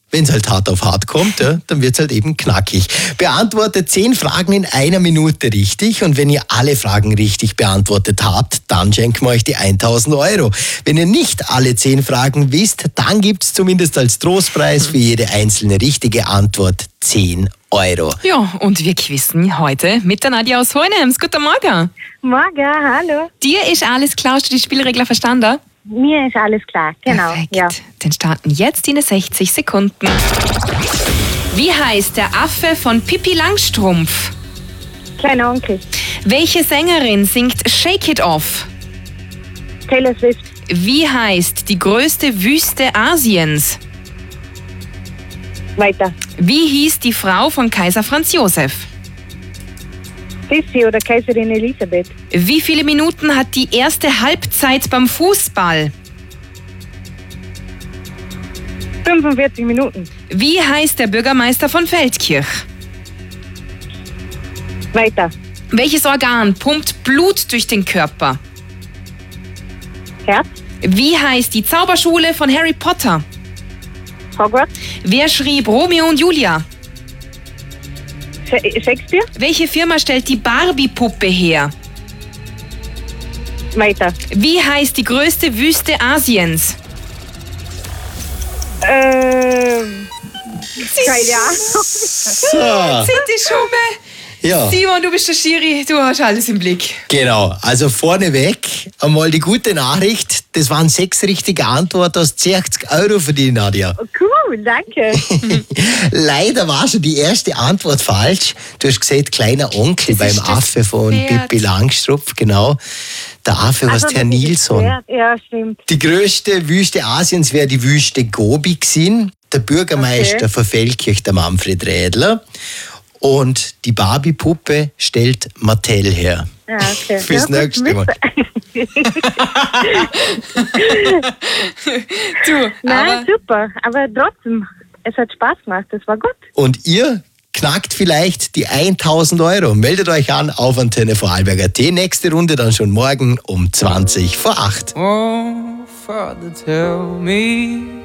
wenn es halt hart auf hart kommt, ja, dann wird es halt eben knackig. Beantwortet 10 Fragen in 1 Minute richtig und wenn ihr alle Fragen richtig beantwortet habt, dann schenken wir euch die 1.000 Euro. Wenn ihr nicht alle 10 Fragen wisst, dann gibt es zumindest als Trostpreis für jede einzelne richtige Antwort 10 Euro. Ja, und wir quizzen heute mit der Nadja aus Hohenems. Guten Morgen. Morgen, hallo. Dir ist alles klar, hast du die Spielregeln verstanden? Mir ist alles klar, genau. Perfekt. Ja. Dann starten jetzt in 60 Sekunden. Wie heißt der Affe von Pippi Langstrumpf? Kleiner Onkel. Welche Sängerin singt Shake It Off? Taylor Swift. Wie heißt die größte Wüste Asiens? Weiter. Wie hieß die Frau von Kaiser Franz Josef? Sissi oder Kaiserin Elisabeth. Wie viele Minuten hat die erste Halbzeit beim Fußball? 45 Minuten. Wie heißt der Bürgermeister von Feldkirch? Weiter. Welches Organ pumpt Blut durch den Körper? Herz. Wie heißt die Zauberschule von Harry Potter? Hogwarts. Wer schrieb Romeo und Julia? Shakespeare. Welche Firma stellt die Barbie-Puppe her? Weiter. Wie heißt die größte Wüste Asiens? Keine Ahnung. So, Sind die Schumme? ja. Simon, du bist der Schiri, du hast alles im Blick. Genau, also vorneweg einmal die gute Nachricht, das waren 6 richtige Antworten, hast 60 Euro verdient, Nadja. Cool, danke. Leider war schon die erste Antwort falsch. Du hast gesagt, kleiner Onkel Das beim ist das Affe von Pferd. Pippi Langstrumpf, genau. Der Affe heißt Herr Nilsson. Ja, stimmt. Die größte Wüste Asiens wäre die Wüste Gobi gewesen. Der Bürgermeister von Feldkirch, der Manfred Rädler. Und die Barbie-Puppe stellt Mattel her. Ja, okay. Fürs nächste Mal. Du, Nein, super. Aber trotzdem, es hat Spaß gemacht. Das war gut. Und ihr knackt vielleicht die 1.000 Euro. Meldet euch an auf Antenne Vorarlberg.at. Nächste Runde dann schon morgen um 20 vor 8. Oh, Father, tell me